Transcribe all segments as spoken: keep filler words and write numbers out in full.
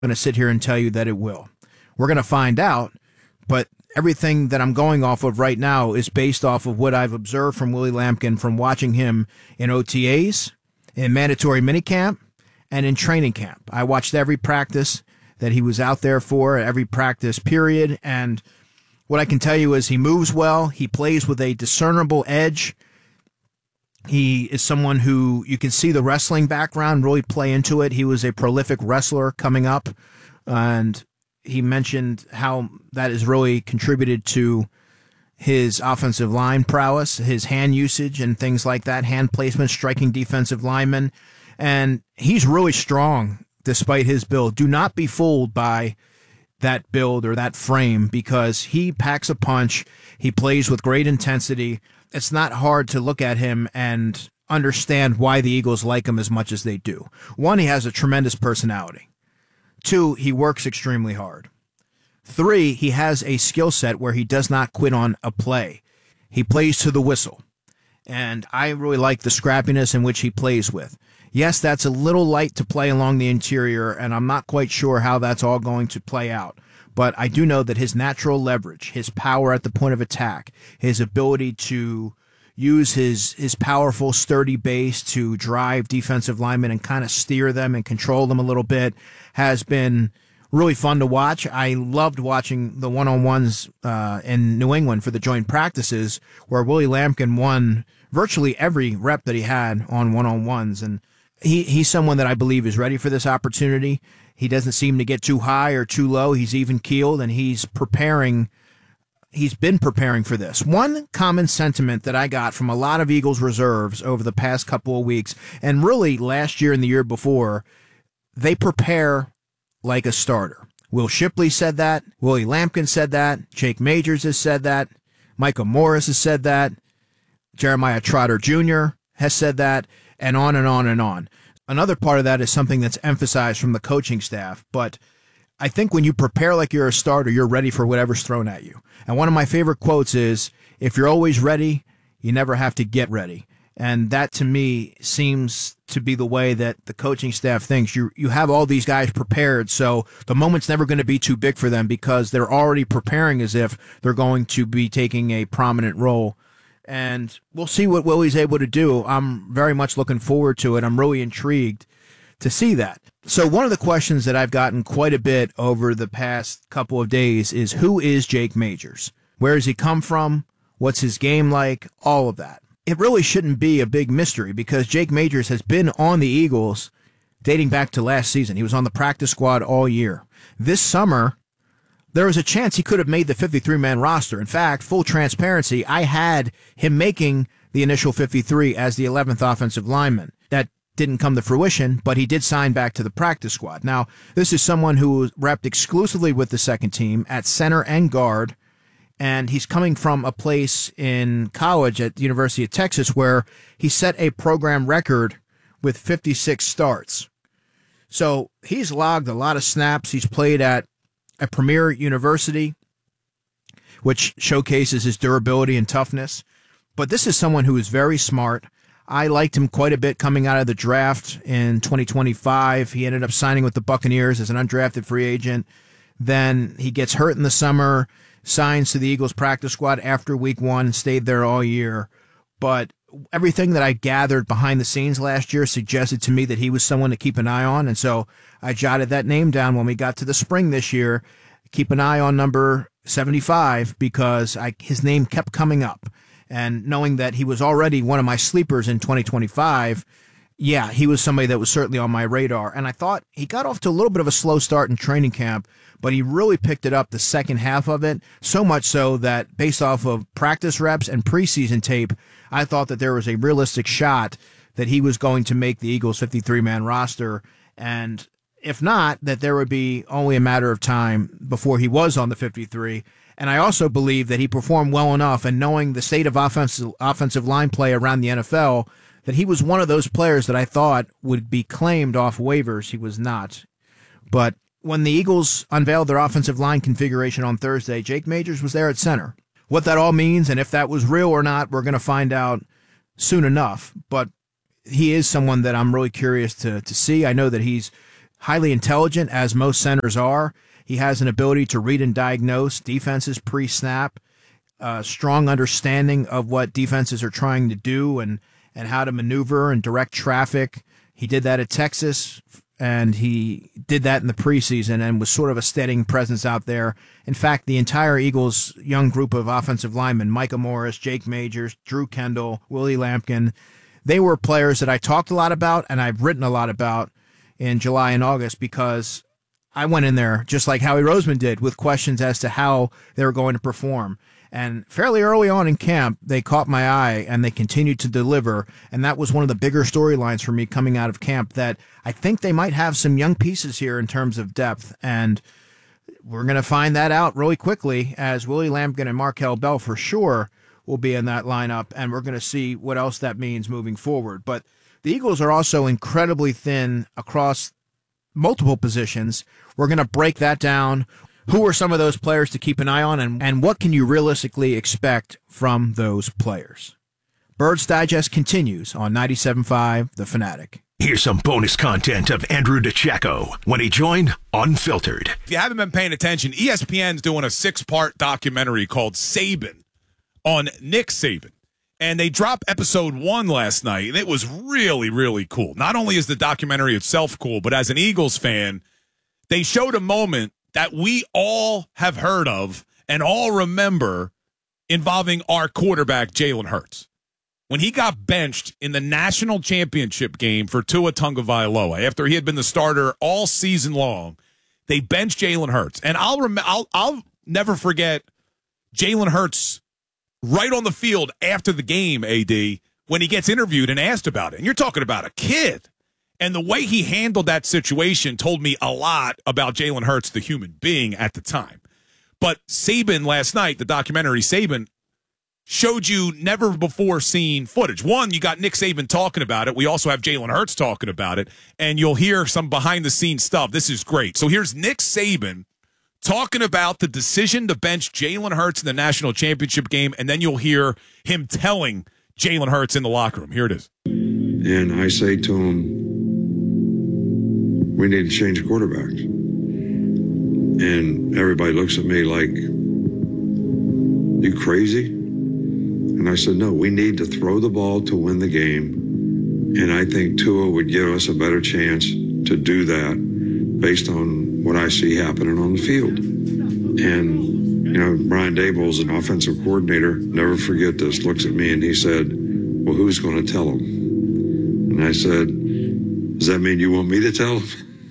going to sit here and tell you that it will. We're going to find out, but everything that I'm going off of right now is based off of what I've observed from Willie Lampkin from watching him in O T As, in mandatory minicamp, and in training camp. I watched every practice that he was out there for, every practice period, and what I can tell you is he moves well, he plays with a discernible edge. He is someone who you can see the wrestling background really play into it. He was a prolific wrestler coming up, and he mentioned how that has really contributed to his offensive line prowess, his hand usage and things like that, hand placement, striking defensive linemen. And he's really strong despite his build. Do not be fooled by that build or that frame because he packs a punch. He plays with great intensity. It's not hard to look at him and understand why the Eagles like him as much as they do. One, he has a tremendous personality. Two, he works extremely hard. Three, he has a skill set where he does not quit on a play. He plays to the whistle. And I really like the scrappiness in which he plays with. Yes, that's a little light to play along the interior, and I'm not quite sure how that's all going to play out. But I do know that his natural leverage, his power at the point of attack, his ability to use his his powerful, sturdy base to drive defensive linemen and kind of steer them and control them a little bit has been really fun to watch. I loved watching the one-on-ones uh, in New England for the joint practices where Willie Lampkin won virtually every rep that he had on one-on-ones. And he, he's someone that I believe is ready for this opportunity. He doesn't seem to get too high or too low. He's even-keeled, and he's preparing. He's been preparing for this. One common sentiment that I got from a lot of Eagles reserves over the past couple of weeks, and really last year and the year before, they prepare like a starter. Will Shipley said that. Willie Lampkin said that. Jake Majors has said that. Micah Morris has said that. Jeremiah Trotter Junior has said that, and on and on and on. Another part of that is something that's emphasized from the coaching staff, but I think when you prepare like you're a starter, you're ready for whatever's thrown at you. And one of my favorite quotes is, if you're always ready, you never have to get ready. And that, to me, seems to be the way that the coaching staff thinks. You you have all these guys prepared, so the moment's never going to be too big for them because they're already preparing as if they're going to be taking a prominent role. And we'll see what Willie's able to do. I'm very much looking forward to it. I'm really intrigued to see that. So one of the questions that I've gotten quite a bit over the past couple of days is, who is Jake Majors? Where does he come from? What's his game like? All of that. It really shouldn't be a big mystery because Jake Majors has been on the Eagles dating back to last season. He was on the practice squad all year. This summer, there was a chance he could have made the fifty-three man roster. In fact, full transparency, I had him making the initial fifty-three as the eleventh offensive lineman. That didn't come to fruition, but he did sign back to the practice squad. Now, this is someone who repped exclusively with the second team at center and guard, and he's coming from a place in college at the University of Texas where he set a program record with fifty-six starts. So he's logged a lot of snaps. He's played at a premier university, which showcases his durability and toughness. But this is someone who is very smart. I liked him quite a bit coming out of the draft in twenty twenty-five. He ended up signing with the Buccaneers as an undrafted free agent. Then he gets hurt in the summer, signs to the Eagles practice squad after week one, stayed there all year. But everything that I gathered behind the scenes last year suggested to me that he was someone to keep an eye on. And so I jotted that name down when we got to the spring this year. Keep an eye on number seventy-five because I, his name kept coming up. And knowing that he was already one of my sleepers in twenty twenty-five, yeah, he was somebody that was certainly on my radar. And I thought he got off to a little bit of a slow start in training camp, but he really picked it up the second half of it, so much so that based off of practice reps and preseason tape, I thought that there was a realistic shot that he was going to make the Eagles fifty-three man roster. And if not, that there would be only a matter of time before he was on the fifty-three. And I also believe that he performed well enough, and knowing the state of offensive offensive line play around the N F L, that he was one of those players that I thought would be claimed off waivers. He was not. But when the Eagles unveiled their offensive line configuration on Thursday, Jake Majors was there at center. What that all means and if that was real or not, we're going to find out soon enough. But he is someone that I'm really curious to, to see. I know that he's highly intelligent, as most centers are. He has an ability to read and diagnose defenses pre-snap, uh, strong understanding of what defenses are trying to do and, and how to maneuver and direct traffic. He did that at Texas, and he did that in the preseason and was sort of a steadying presence out there. In fact, the entire Eagles' young group of offensive linemen, Micah Morris, Jake Majors, Drew Kendall, Willie Lampkin, they were players that I talked a lot about and I've written a lot about in July and August because I went in there just like Howie Roseman did with questions as to how they were going to perform. And fairly early on in camp, they caught my eye and they continued to deliver. And that was one of the bigger storylines for me coming out of camp, that I think they might have some young pieces here in terms of depth. And we're going to find that out really quickly, as Willie Lampkin and Markel Bell for sure will be in that lineup. And we're going to see what else that means moving forward. But the Eagles are also incredibly thin across multiple positions. We're going to break that down. Who are some of those players to keep an eye on, and, and what can you realistically expect from those players? Birds Digest continues on ninety-seven point five The Fanatic. Here's some bonus content of Andrew DeCecco when he joined Unfiltered. If you haven't been paying attention, E S P N's doing a six-part documentary called Saban on Nick Saban. And they dropped episode one last night, and it was really, really cool. Not only is the documentary itself cool, but as an Eagles fan, they showed a moment that we all have heard of and all remember involving our quarterback, Jalen Hurts. When he got benched in the national championship game for Tua Tagovailoa, after he had been the starter all season long, they benched Jalen Hurts. And I'll, rem- I'll, I'll never forget Jalen Hurts right on the field after the game, A D, when he gets interviewed and asked about it. And you're talking about a kid. And the way he handled that situation told me a lot about Jalen Hurts, the human being, at the time. But Saban last night, the documentary Saban, showed you never before seen footage. One, you got Nick Saban talking about it. We also have Jalen Hurts talking about it. And you'll hear some behind-the-scenes stuff. This is great. So here's Nick Saban talking about the decision to bench Jalen Hurts in the national championship game. And then you'll hear him telling Jalen Hurts in the locker room. Here it is. And I say to him, we need to change quarterbacks. And everybody looks at me like, you crazy? And I said, no, we need to throw the ball to win the game. And I think Tua would give us a better chance to do that based on what I see happening on the field. And, you know, Brian Daboll's an offensive coordinator. Never forget this. Looks at me and he said, well, who's going to tell him? And I said, does that mean you want me to tell him?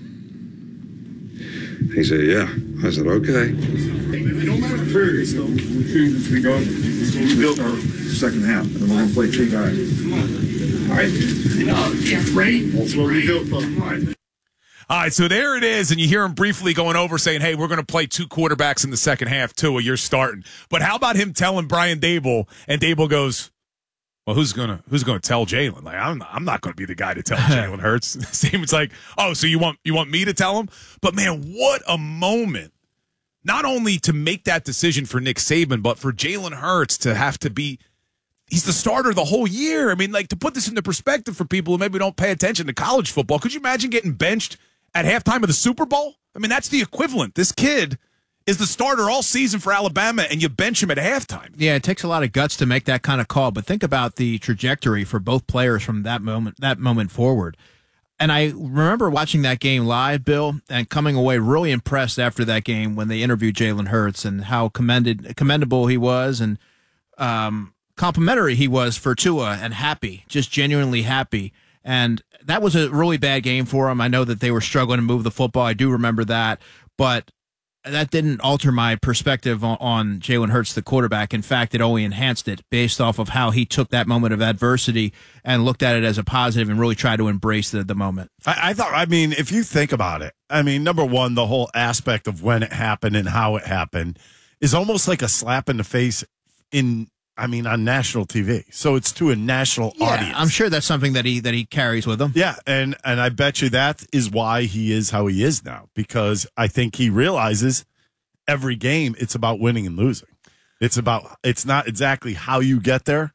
He said, yeah. I said, okay. No matter where so we choose we go, we built our second half, and we're going to play two guys. All right? Uh, ready? That's what we built for. All right. All right, so there it is, and you hear him briefly going over saying, hey, we're going to play two quarterbacks in the second half, Tua, you're starting. But how about him telling Brian Daboll, and Daboll goes, well, who's gonna who's gonna tell Jalen? Like, I'm not, I'm not gonna be the guy to tell Jalen Hurts. Seems like, oh, so you want you want me to tell him? But man, what a moment! Not only to make that decision for Nick Saban, but for Jalen Hurts to have to be, he's the starter the whole year. I mean, like, to put this into perspective for people who maybe don't pay attention to college football, could you imagine getting benched at halftime of the Super Bowl? I mean, that's the equivalent. This kid is the starter all season for Alabama, and you bench him at halftime. Yeah, it takes a lot of guts to make that kind of call, but think about the trajectory for both players from that moment that moment forward. And I remember watching that game live, Bill, and coming away really impressed after that game when they interviewed Jalen Hurts and how commended commendable he was and um, complimentary he was for Tua, and happy, just genuinely happy. And that was a really bad game for him. I know that they were struggling to move the football. I do remember that, but that didn't alter my perspective on, on Jalen Hurts, the quarterback. In fact, it only enhanced it based off of how he took that moment of adversity and looked at it as a positive and really tried to embrace the, the moment. I, I thought, I mean, if you think about it, I mean, number one, the whole aspect of when it happened and how it happened is almost like a slap in the face in, I mean, on national T V. So it's to a national yeah, audience. I'm sure that's something that he that he carries with him. Yeah, and and I bet you that is why he is how he is now, because I think he realizes every game it's about winning and losing. It's about it's not exactly how you get there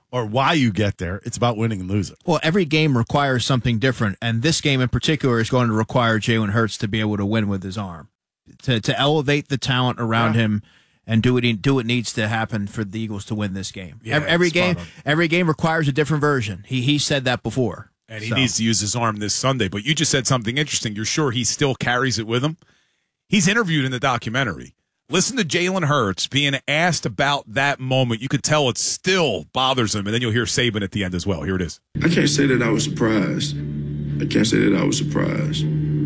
or why you get there. It's about winning and losing. Well, every game requires something different, and this game in particular is going to require Jalen Hurts to be able to win with his arm, to to elevate the talent around yeah. him, and do what he, do what needs to happen for the Eagles to win this game. Yeah, every every game, on. every game requires a different version. He he said that before, and he so. needs to use his arm this Sunday. But you just said something interesting. You're sure he still carries it with him? He's interviewed in the documentary. Listen to Jalen Hurts being asked about that moment. You could tell it still bothers him, and then you'll hear Saban at the end as well. Here it is. I can't say that I was surprised. I can't say that I was surprised.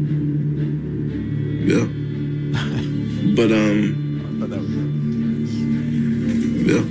Yeah. But, um... yeah.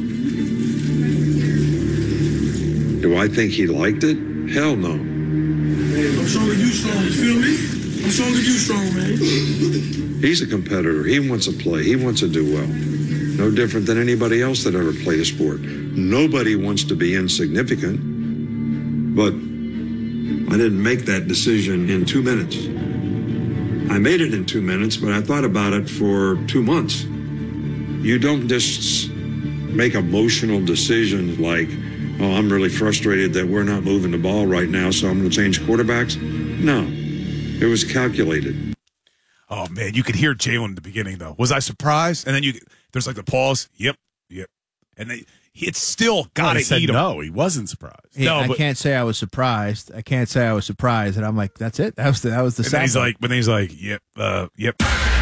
Do I think he liked it? Hell no. I'm stronger than you strong, you feel me? I'm stronger than you strong, man. He's a competitor. He wants to play. He wants to do well. No different than anybody else that ever played a sport. Nobody wants to be insignificant. But I didn't make that decision in two minutes. I made it in two minutes, but I thought about it for two months. You don't just make emotional decisions like, oh, I'm really frustrated that we're not moving the ball right now, so I'm going to change quarterbacks. No, it was calculated. Oh, man, you could hear Jalen at the beginning, though. Was I surprised? And then you, there's like the pause. Yep, yep. And they, it's still got to well, eat him. No, he wasn't surprised. Yeah, no, I but, can't say I was surprised. I can't say I was surprised, and I'm like, that's it. That was the that was the. And then he's like, but then he's like, yep, uh, yep.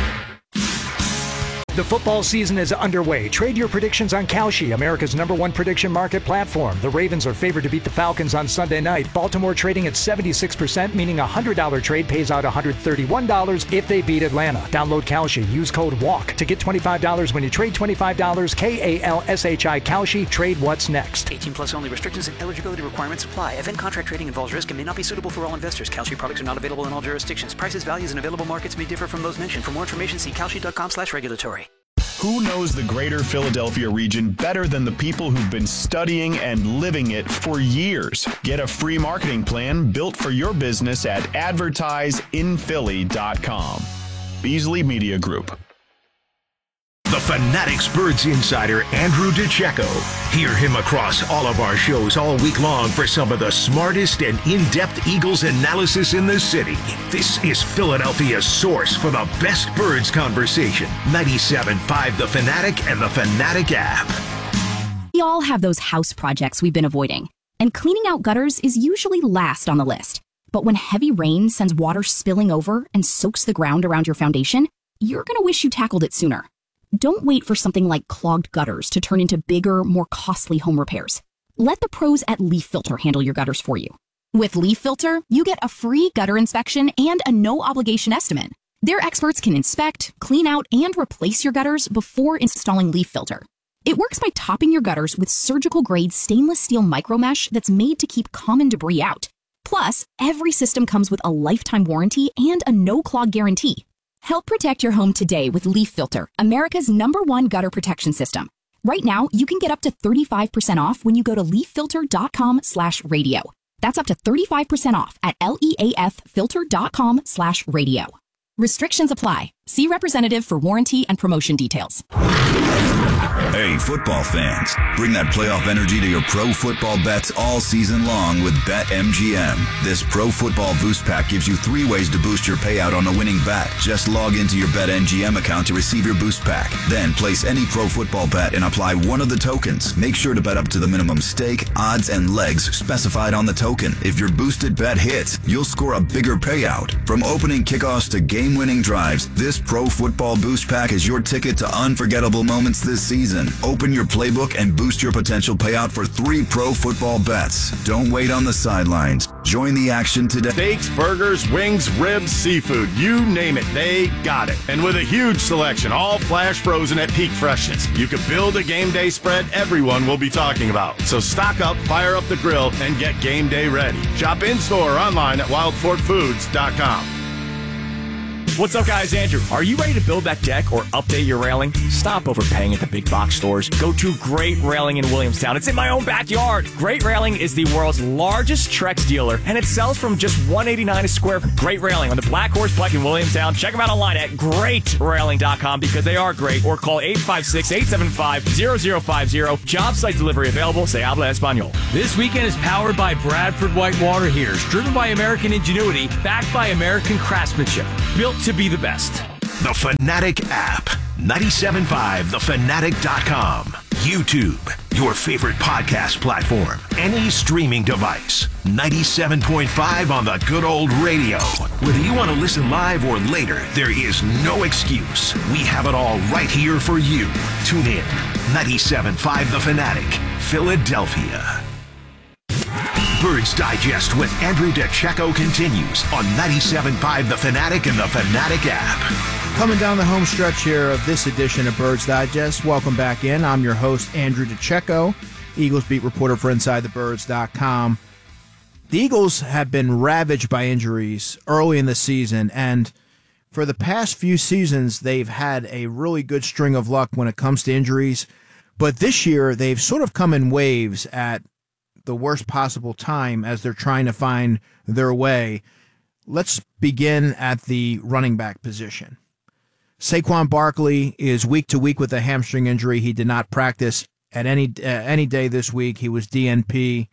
The football season is underway. Trade your predictions on Kalshi, America's number one prediction market platform. The Ravens are favored to beat the Falcons on Sunday night. Baltimore trading at seventy-six percent, meaning a one hundred dollars trade pays out one hundred thirty-one dollars if they beat Atlanta. Download Kalshi. Use code WALK to get twenty-five dollars when you trade twenty-five dollars. K A L S H I Kalshi. Trade what's next. eighteen plus only. Restrictions and eligibility requirements apply. Event contract trading involves risk and may not be suitable for all investors. Kalshi products are not available in all jurisdictions. Prices, values, and available markets may differ from those mentioned. For more information, see kalshi.com slash regulatory. Who knows the greater Philadelphia region better than the people who've been studying and living it for years? Get a free marketing plan built for your business at advertise in philly dot com. Beasley Media Group. The Fanatics Birds insider, Andrew DiCecco. Hear him across all of our shows all week long for some of the smartest and in-depth Eagles analysis in the city. This is Philadelphia's source for the best birds conversation. ninety-seven point five The Fanatic and the Fanatic app. We all have those house projects we've been avoiding, and cleaning out gutters is usually last on the list. But when heavy rain sends water spilling over and soaks the ground around your foundation, you're going to wish you tackled it sooner. Don't wait for something like clogged gutters to turn into bigger, more costly home repairs. Let the pros at Leaf Filter handle your gutters for you. With Leaf Filter, you get a free gutter inspection and a no-obligation estimate. Their experts can inspect, clean out, and replace your gutters before installing Leaf Filter. It works by topping your gutters with surgical-grade stainless steel micromesh that's made to keep common debris out. Plus, every system comes with a lifetime warranty and a no-clog guarantee. Help protect your home today with Leaf Filter, America's number one gutter protection system. Right now, you can get up to thirty-five percent off when you go to leaffilter.com slash radio. That's up to thirty-five percent off at leaffilter.com slash radio. Restrictions apply. See representative for warranty and promotion details. Hey, football fans, bring that playoff energy to your pro football bets all season long with BetMGM. This Pro Football Boost Pack gives you three ways to boost your payout on a winning bet. Just log into your BetMGM account to receive your boost pack. Then place any pro football bet and apply one of the tokens. Make sure to bet up to the minimum stake, odds, and legs specified on the token. If your boosted bet hits, you'll score a bigger payout. From opening kickoffs to game-winning drives, this Pro Football Boost Pack is your ticket to unforgettable moments this season. Open your playbook and boost your potential payout for three pro football bets. Don't wait on the sidelines. Join the action today. Steaks, burgers, wings, ribs, seafood, you name it, they got it. And with a huge selection, all flash frozen at peak freshness, you can build a game day spread everyone will be talking about. So stock up, fire up the grill, and get game day ready. Shop in-store or online at wild fort foods dot com. What's up, guys? Andrew. Are you ready to build that deck or update your railing? Stop overpaying at the big box stores. Go to Great Railing in Williamstown. It's in my own backyard. Great Railing is the world's largest Trex dealer, and it sells from just one hundred eighty-nine dollars a square foot. Great Railing on the Black Horse Pike in Williamstown. Check them out online at great railing dot com because they are great, or call eight five six, eight seven five, zero zero five zero. Job site delivery available. Se habla español. This weekend is powered by Bradford White Water Heaters, driven by American ingenuity, backed by American craftsmanship, built to be the best. The Fanatic app. ninety-seven point five the fanatic dot com. YouTube. Your favorite podcast platform. Any streaming device. ninety-seven point five on the good old radio. Whether you want to listen live or later, there is no excuse. We have it all right here for you. Tune in. ninety-seven point five The Fanatic, Philadelphia. Birds Digest with Andrew DeCecco continues on ninety-seven point five The Fanatic and the Fanatic app. Coming down the home stretch here of this edition of Birds Digest. Welcome back in. I'm your host, Andrew DeCecco, Eagles beat reporter for inside the birds dot com. The Eagles have been ravaged by injuries early in the season, and for the past few seasons, they've had a really good string of luck when it comes to injuries. But this year, they've sort of come in waves at the worst possible time as they're trying to find their way. Let's begin at the running back position. Saquon Barkley is week to week with a hamstring injury. He did not practice at any uh, any day this week. He was D N P.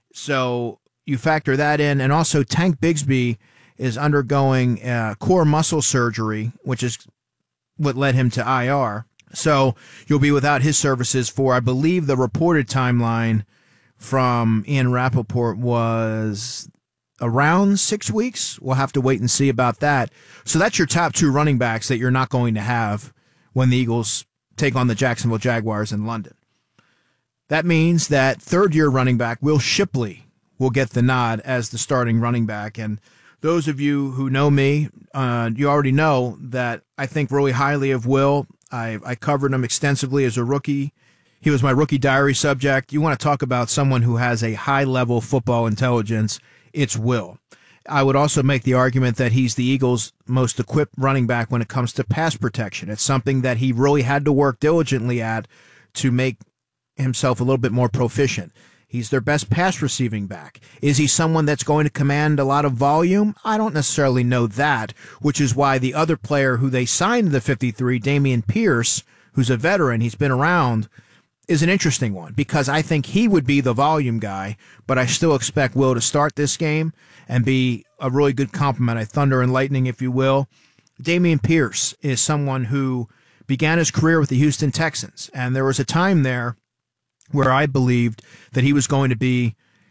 So you factor that in. And also Tank Bigsby is undergoing uh, core muscle surgery, which is what led him to I R. So you'll be without his services for, I believe, the reported timeline from Ian Rappaport was around six weeks. We'll have to wait and see about that. So that's your top two running backs that you're not going to have when the Eagles take on the Jacksonville Jaguars in London. That means that third-year running back Will Shipley will get the nod as the starting running back. And those of you who know me, uh, you already know that I think really highly of Will. I, I covered him extensively as a rookie. He was my rookie diary subject. You want to talk about someone who has a high-level football intelligence, it's Will. I would also make the argument that he's the Eagles' most equipped running back when it comes to pass protection. It's something that he really had to work diligently at to make himself a little bit more proficient. He's their best pass receiving back. Is he someone that's going to command a lot of volume? I don't necessarily know that, which is why the other player who they signed the fifty-three, Dameon Pierce, who's a veteran, he's been around, is an interesting one because I think he would be the volume guy, but I still expect Will to start this game and be a really good complement, a thunder and lightning, if you will. Dameon Pierce is someone who began his career with the Houston Texans, and there was a time there where I believed that he was going to be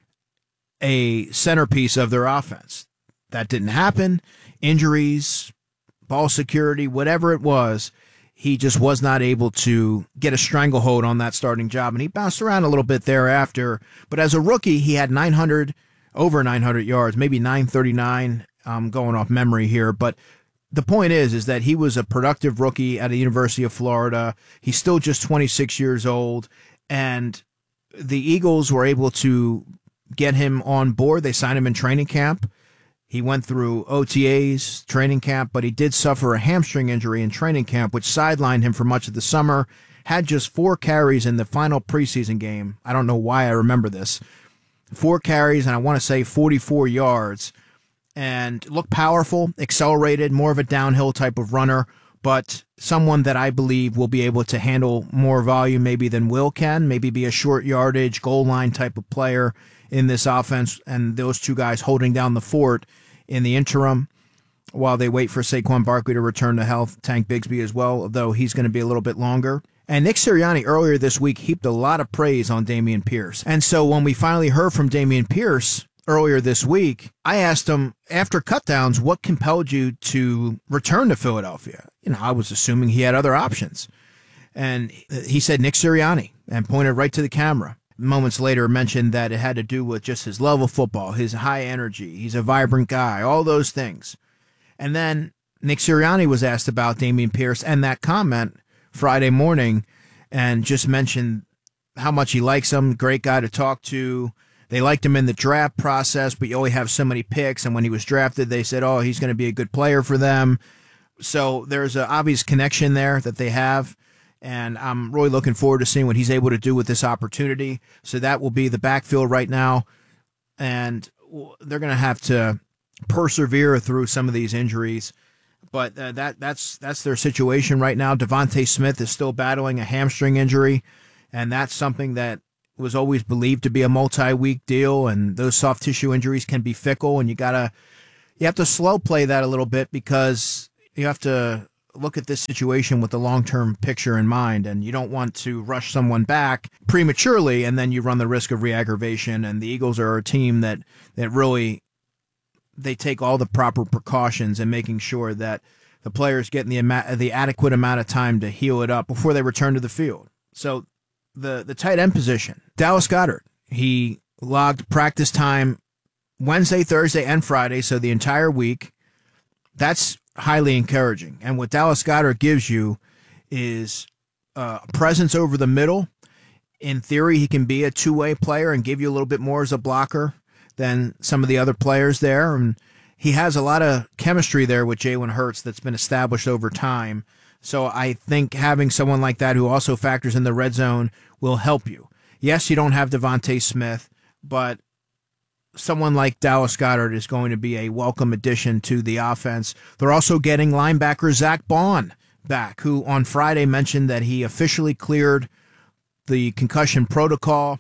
a centerpiece of their offense. That didn't happen. Injuries, ball security, whatever it was, he just was not able to get a stranglehold on that starting job, and he bounced around a little bit thereafter. But as a rookie, he had nine hundred, over nine hundred yards, maybe nine thirty-nine. I'm going off memory here, but the point is, is that he was a productive rookie at the University of Florida. He's still just twenty-six years old, and the Eagles were able to get him on board. They signed him in training camp. He went through O T As, training camp, but he did suffer a hamstring injury in training camp, which sidelined him for much of the summer. Had just four carries in the final preseason game. I don't know why I remember this. Four carries, and I want to say forty-four yards. And looked powerful, accelerated, more of a downhill type of runner, but someone that I believe will be able to handle more volume maybe than Will can, maybe be a short yardage, goal line type of player in this offense, and those two guys holding down the fort in the interim while they wait for Saquon Barkley to return to health. Tank Bigsby as well, though he's going to be a little bit longer. And Nick Sirianni earlier this week heaped a lot of praise on Dameon Pierce. And so when we finally heard from Dameon Pierce earlier this week, I asked him, after cutdowns, what compelled you to return to Philadelphia? You know, I was assuming he had other options. And he said Nick Sirianni and pointed right to the camera. Moments later mentioned that it had to do with just his love of football, his high energy, he's a vibrant guy, all those things. And then Nick Sirianni was asked about Dameon Pierce and that comment Friday morning and just mentioned how much he likes him, great guy to talk to. They liked him in the draft process, but you only have so many picks. And when he was drafted, they said, oh, he's going to be a good player for them. So there's an obvious connection there that they have, and I'm really looking forward to seeing what he's able to do with this opportunity. So that will be the backfield right now, and they're going to have to persevere through some of these injuries. But uh, that that's that's their situation right now. Devontae Smith is still battling a hamstring injury, and that's something that was always believed to be a multi-week deal, and those soft tissue injuries can be fickle, and you gotta you have to slow play that a little bit because you have to look at this situation with the long-term picture in mind, and you don't want to rush someone back prematurely, and then you run the risk of re-aggravation. And the Eagles are a team that that really they take all the proper precautions in making sure that the players get the ama- the adequate amount of time to heal it up before they return to the field. So the the tight end position, Dallas Goedert, he logged practice time Wednesday, Thursday, and Friday, so the entire week. That's highly encouraging. And what Dallas Goedert gives you is uh, a presence over the middle. In theory, he can be a two-way player and give you a little bit more as a blocker than some of the other players there. And he has a lot of chemistry there with Jalen Hurts that's been established over time. So I think having someone like that who also factors in the red zone will help you. Yes, you don't have Devontae Smith, but someone like Dallas Goedert is going to be a welcome addition to the offense. They're also getting linebacker Zach Bond back, who on Friday mentioned that he officially cleared the concussion protocol.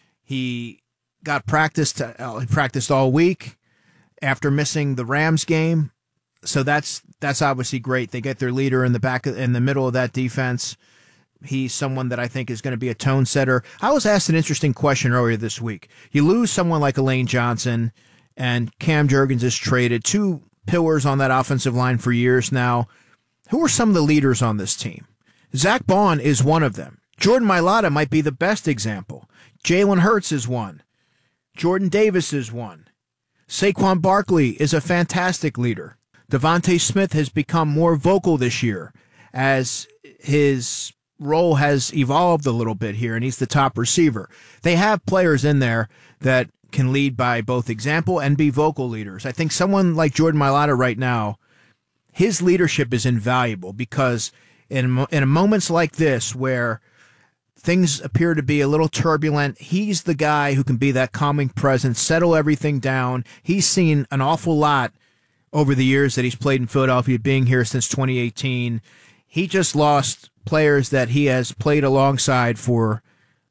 He got practiced, uh, he practiced all week after missing the Rams game. So that's that's obviously great. They get their leader in the back in the middle of that defense. He's someone that I think is going to be a tone setter. I was asked an interesting question earlier this week. You lose someone like Elaine Johnson, and Cam Jurgens is traded, two pillars on that offensive line for years now. Who are some of the leaders on this team? Zach Bond is one of them. Jordan Mailata might be the best example. Jalen Hurts is one. Jordan Davis is one. Saquon Barkley is a fantastic leader. Devontae Smith has become more vocal this year as his role has evolved a little bit here, and he's the top receiver. They have players in there that can lead by both example and be vocal leaders. I think someone like Jordan Mailata right now, his leadership is invaluable because in, in moments like this where things appear to be a little turbulent, he's the guy who can be that calming presence, settle everything down. He's seen an awful lot over the years that he's played in Philadelphia, being here since twenty eighteen. He just lost players that he has played alongside for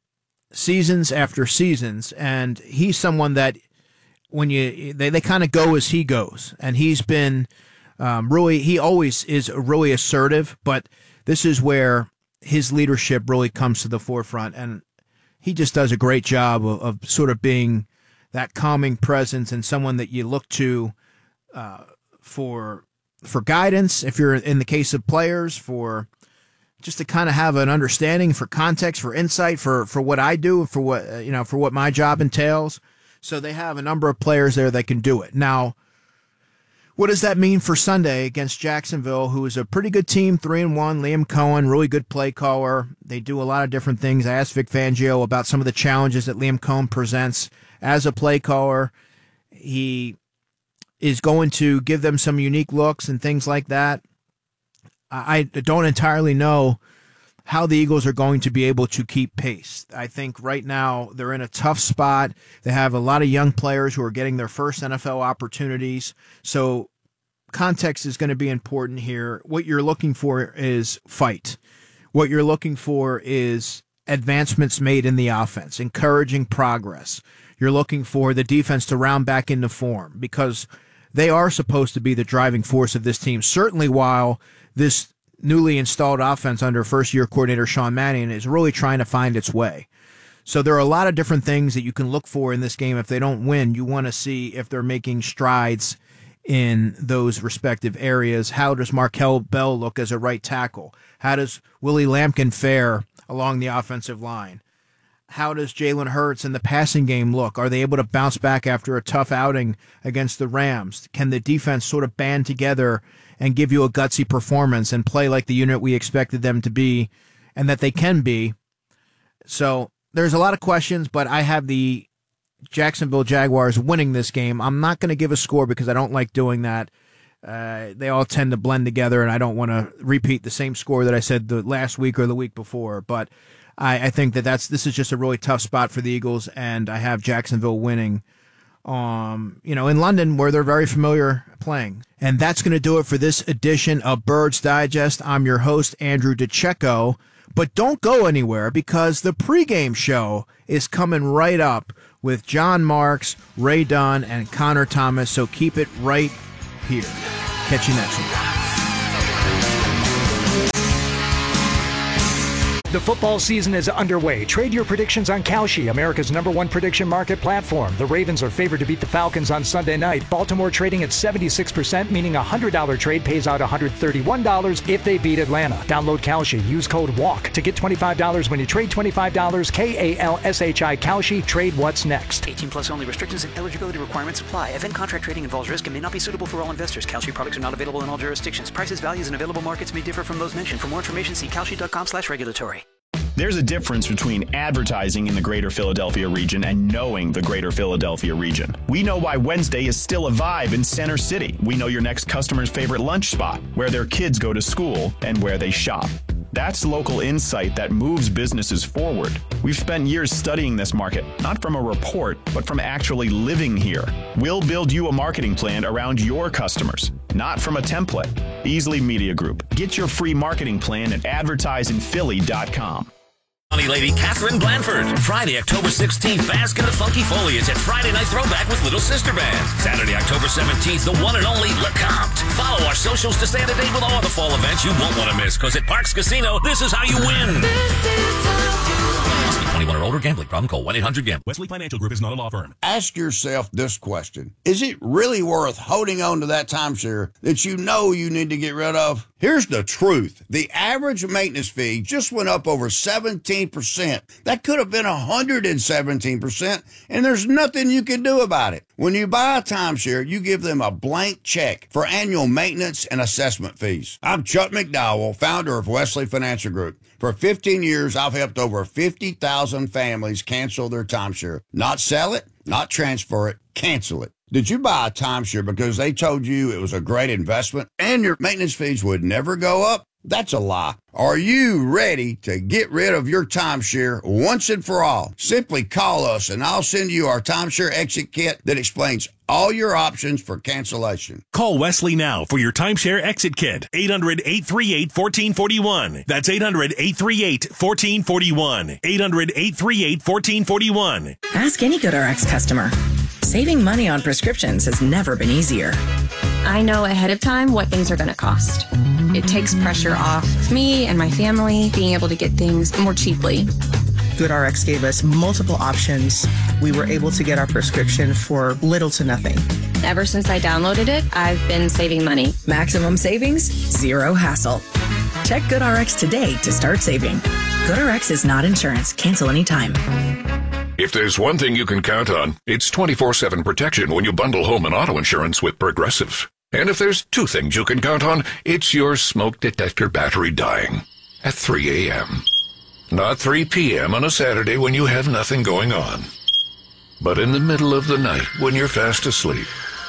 seasons after seasons, and he's someone that when you they, they kind of go as he goes, and he's been um, really he always is really assertive, but this is where his leadership really comes to the forefront, and he just does a great job of, of sort of being that calming presence and someone that you look to uh, for for guidance if you're in the case of players, for just to kind of have an understanding, for context, for insight, for, for what I do, for what, uh, you know, for what my job entails. So they have a number of players there that can do it. Now, what does that mean for Sunday against Jacksonville, who is a pretty good team, three and one? Liam Cohen, really good play caller. They do a lot of different things. I asked Vic Fangio about some of the challenges that Liam Cohen presents as a play caller. He is going to give them some unique looks and things like that. I don't entirely know how the Eagles are going to be able to keep pace. I think right now they're in a tough spot. They have a lot of young players who are getting their first N F L opportunities. So context is going to be important here. What you're looking for is fight. What you're looking for is advancements made in the offense, encouraging progress. You're looking for the defense to round back into form because they are supposed to be the driving force of this team, certainly while this newly installed offense under first-year coordinator Sean Mannion is really trying to find its way. So there are a lot of different things that you can look for in this game. If they don't win, you want to see if they're making strides in those respective areas. How does Markel Bell look as a right tackle? How does Willie Lampkin fare along the offensive line? How does Jalen Hurts in the passing game look? Are they able to bounce back after a tough outing against the Rams? Can the defense sort of band together and give you a gutsy performance and play like the unit we expected them to be and that they can be? So there's a lot of questions, but I have the Jacksonville Jaguars winning this game. I'm not going to give a score because I don't like doing that. Uh, they all tend to blend together, and I don't want to repeat the same score that I said the last week or the week before. But I, I think that that's this is just a really tough spot for the Eagles, and I have Jacksonville winning. Um, you know, in London, where they're very familiar playing. And that's going to do it for this edition of Birds Digest. I'm your host, Andrew DiCecco. But don't go anywhere, because the pregame show is coming right up with John Marks, Ray Dunn, and Connor Thomas. So keep it right here. Catch you next week. The football season is underway. Trade your predictions on Kalshi, America's number one prediction market platform. The Ravens are favored to beat the Falcons on Sunday night. Baltimore trading at seventy-six percent, meaning a one hundred dollars trade pays out one hundred thirty-one dollars if they beat Atlanta. Download Kalshi. Use code WALK to get twenty-five dollars when you trade twenty-five dollars. K A L S H I Kalshi. Trade what's next. eighteen plus only. Restrictions and eligibility requirements apply. Event contract trading involves risk and may not be suitable for all investors. Kalshi products are not available in all jurisdictions. Prices, values, and available markets may differ from those mentioned. For more information, see kalshi.com slash regulatory. There's a difference between advertising in the greater Philadelphia region and knowing the greater Philadelphia region. We know why Wednesday is still a vibe in Center City. We know your next customer's favorite lunch spot, where their kids go to school, and where they shop. That's local insight that moves businesses forward. We've spent years studying this market, not from a report, but from actually living here. We'll build you a marketing plan around your customers, not from a template. Beasley Media Group. Get your free marketing plan at advertise in philly dot com. Funny lady Catherine Blanford. Friday, October sixteenth, bask in the funky foliage at Friday Night Throwback with Little Sister Band. Saturday, October seventeenth, the one and only LeCompte. Follow our socials to stay up to date with all the fall events you won't want to miss, because at Parks Casino, this is how you win. Must be twenty-one or older. Gambling problem? Call one eight hundred gambler. Wesley Financial Group is not a law firm. Ask yourself this question. Is it really worth holding on to that timeshare that you know you need to get rid of? Here's the truth. The average maintenance fee just went up over seventeen percent. That could have been one hundred seventeen percent, and there's nothing you can do about it. When you buy a timeshare, you give them a blank check for annual maintenance and assessment fees. I'm Chuck McDowell, founder of Wesley Financial Group. For fifteen years, I've helped over fifty thousand families cancel their timeshare. Not sell it, not transfer it, cancel it. Did you buy a timeshare because they told you it was a great investment and your maintenance fees would never go up? That's a lie. Are you ready to get rid of your timeshare once and for all? Simply call us and I'll send you our timeshare exit kit that explains all your options for cancellation. Call Wesley now for your timeshare exit kit. eight hundred, eight three eight, one four four one. That's eight hundred, eight three eight, one four four one. eight hundred, eight three eight, one four four one. Ask any GoodRx customer. Saving money on prescriptions has never been easier. I know ahead of time what things are going to cost. It takes pressure off of me and my family being able to get things more cheaply. GoodRx gave us multiple options. We were able to get our prescription for little to nothing. Ever since I downloaded it, I've been saving money. Maximum savings, zero hassle. Check GoodRx today to start saving. GoodRx is not insurance. Cancel anytime. If there's one thing you can count on, it's twenty-four seven protection when you bundle home and auto insurance with Progressive. And if there's two things you can count on, it's your smoke detector battery dying at three a.m. Not three p.m. on a Saturday when you have nothing going on, but in the middle of the night when you're fast asleep.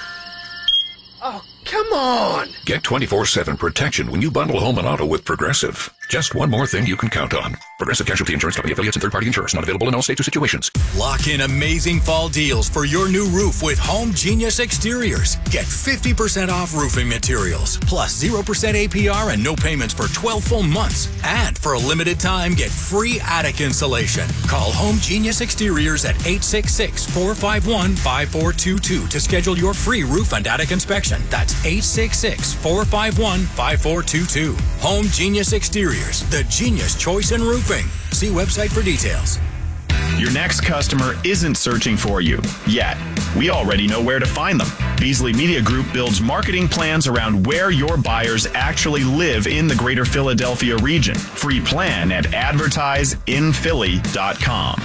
Oh, come on! Get twenty-four seven protection when you bundle home and auto with Progressive. Just one more thing you can count on. Progressive Casualty Insurance Company affiliates and third-party insurers. Not available in all states or situations. Lock in amazing fall deals for your new roof with Home Genius Exteriors. Get fifty percent off roofing materials, plus zero percent A P R and no payments for twelve full months. And for a limited time, get free attic insulation. Call Home Genius Exteriors at eight six six, four five one, five four two two to schedule your free roof and attic inspection. That's eight six six, four five one, five four two two. Home Genius Exteriors. The genius choice in roofing. See website for details. Your next customer isn't searching for you yet. We already know where to find them. Beasley Media Group builds marketing plans around where your buyers actually live in the greater Philadelphia region. Free plan at advertise in philly dot com.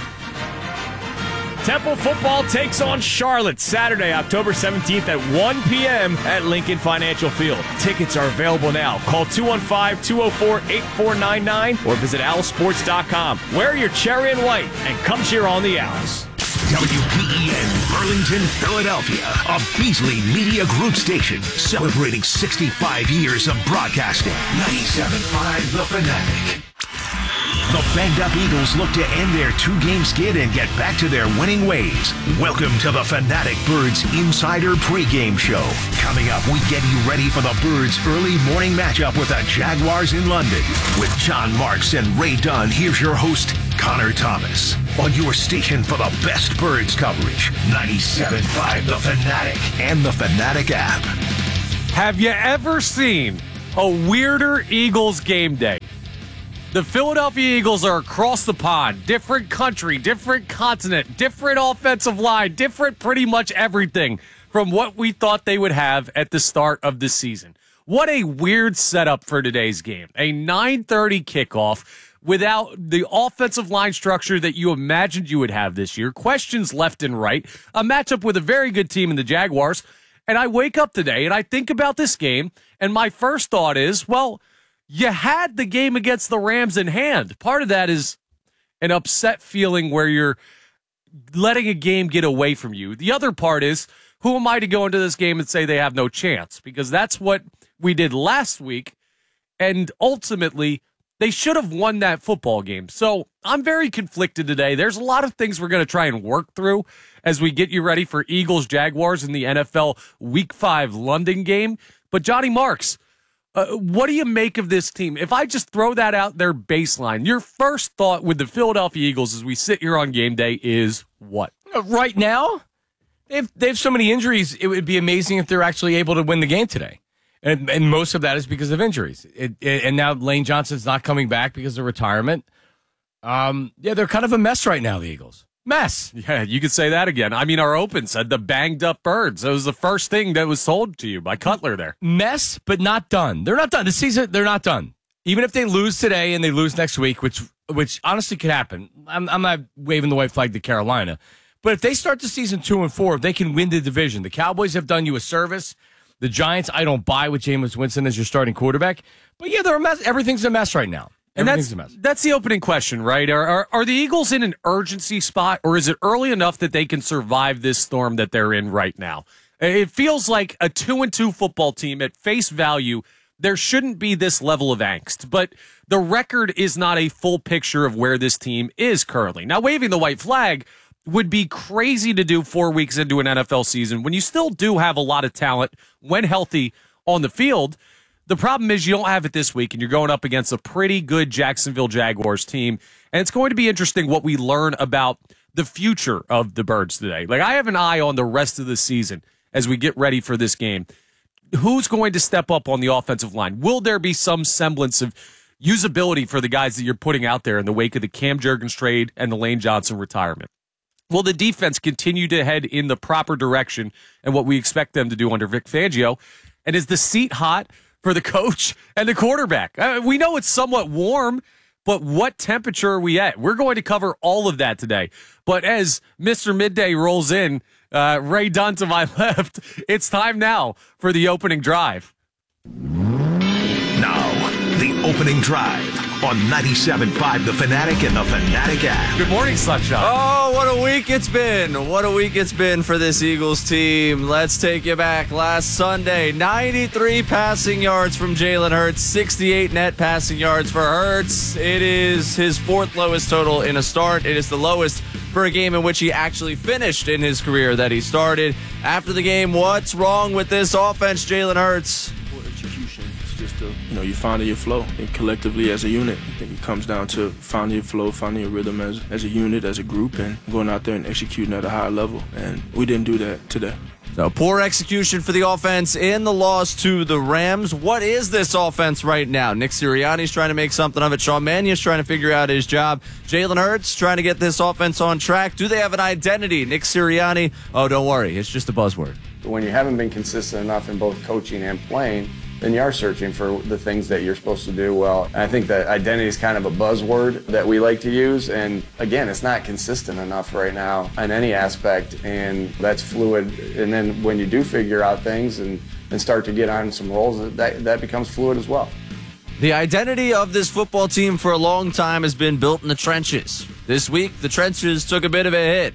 Temple football takes on Charlotte Saturday, October seventeenth at one p.m. at Lincoln Financial Field. Tickets are available now. Call two one five, two oh four, eight four nine nine or visit owl sports dot com. Wear your cherry and white and come cheer on the Owls. W P E N, Burlington, Philadelphia, a Beasley Media Group station celebrating sixty-five years of broadcasting. ninety-seven point five The Fanatic. The banged-up Eagles look to end their two-game skid and get back to their winning ways. Welcome to the Fanatic Birds Insider Pregame Show. Coming up, we get you ready for the Birds' early morning matchup with the Jaguars in London. With John Marks and Ray Dunn, here's your host, Connor Thomas. On your station for the best Birds coverage, ninety-seven point five The Fanatic and the Fanatic app. Have you ever seen a weirder Eagles game day? The Philadelphia Eagles are across the pond, different country, different continent, different offensive line, different pretty much everything from what we thought they would have at the start of the season. What a weird setup for today's game. A nine thirty kickoff without the offensive line structure that you imagined you would have this year. Questions left and right. A matchup with a very good team in the Jaguars. And I wake up today and I think about this game, and my first thought is, well, you had the game against the Rams in hand. Part of that is an upset feeling where you're letting a game get away from you. The other part is, who am I to go into this game and say they have no chance? Because that's what we did last week, and ultimately, they should have won that football game. So I'm very conflicted today. There's a lot of things we're going to try and work through as we get you ready for Eagles-Jaguars in the N F L Week five London game. But Johnny Marks, Uh, what do you make of this team? If I just throw that out there baseline, your first thought with the Philadelphia Eagles as we sit here on game day is what? Right now, they have, they have so many injuries, it would be amazing if they're actually able to win the game today. And, and most of that is because of injuries. It, it, and now Lane Johnson's not coming back because of retirement. Um, yeah, they're kind of a mess right now, the Eagles. Mess. Yeah, you could say that again. I mean, our open said the banged up Birds. That was the first thing that was sold to you by Cutler there. Mess, but not done. They're not done. This season, they're not done. Even if they lose today and they lose next week, which which honestly could happen. I'm, I'm not waving the white flag to Carolina. But if they start the season two and four, they can win the division. The Cowboys have done you a service. The Giants, I don't buy with Jameis Winston as your starting quarterback. But yeah, they're a mess. Everything's a mess right now. And that's, that's the opening question, right? Are, are are the Eagles in an urgency spot, or is it early enough that they can survive this storm that they're in right now? It feels like a two and two football team at face value. There shouldn't be this level of angst, but the record is not a full picture of where this team is currently. Now, waving the white flag would be crazy to do four weeks into an N F L season when you still do have a lot of talent when healthy on the field. The problem is you don't have it this week, and you're going up against a pretty good Jacksonville Jaguars team, and it's going to be interesting what we learn about the future of the Birds today. Like, I have an eye on the rest of the season as we get ready for this game. Who's going to step up on the offensive line? Will there be some semblance of usability for the guys that you're putting out there in the wake of the Cam Jurgens trade and the Lane Johnson retirement? Will the defense continue to head in the proper direction and what we expect them to do under Vic Fangio? And is the seat hot for the coach and the quarterback? Uh, we know it's somewhat warm, but what temperature are we at? We're going to cover all of that today. But as Mister Midday rolls in, uh, Ray Dunn to my left, it's time now for the opening drive. Now, the opening drive on ninety-seven point five The Fanatic and the Fanatic app. Good morning, Sunshine. Oh, what a week it's been. What a week it's been for this Eagles team. Let's take you back last Sunday. ninety-three passing yards from Jalen Hurts, sixty-eight net passing yards for Hurts. It is his fourth lowest total in a start. It is the lowest for a game in which he actually finished in his career that he started. After the game, what's wrong with this offense, Jalen Hurts? Just to, you know, you finding your flow, and collectively as a unit, I think it comes down to finding your flow, finding your rhythm as as a unit, as a group, and going out there and executing at a high level. And we didn't do that today. So poor execution for the offense in the loss to the Rams. What is this offense right now? Nick Sirianni's trying to make something of it. Sean Mannion's trying to figure out his job. Jalen Hurts trying to get this offense on track. Do they have an identity? Nick Sirianni, oh, don't worry, it's just a buzzword. When you haven't been consistent enough in both coaching and playing, then you are searching for the things that you're supposed to do well. And I think that identity is kind of a buzzword that we like to use. And again, it's not consistent enough right now in any aspect, and that's fluid. And then when you do figure out things and, and start to get on some roles, that, that becomes fluid as well. The identity of this football team for a long time has been built in the trenches. This week, the trenches took a bit of a hit.